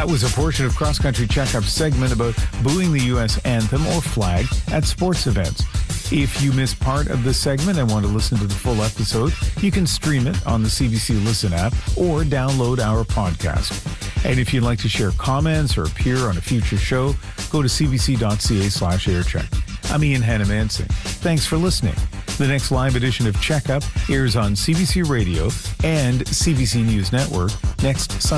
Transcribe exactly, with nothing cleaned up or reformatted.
That was a portion of Cross Country Checkup's segment about booing the U S anthem or flag at sports events. If you missed part of this segment and want to listen to the full episode, you can stream it on the C B C Listen app or download our podcast. And if you'd like to share comments or appear on a future show, go to cbc.ca slash aircheck. I'm Ian Hannah-Mansing. Thanks for listening. The next live edition of Checkup airs on C B C Radio and C B C News Network next Sunday.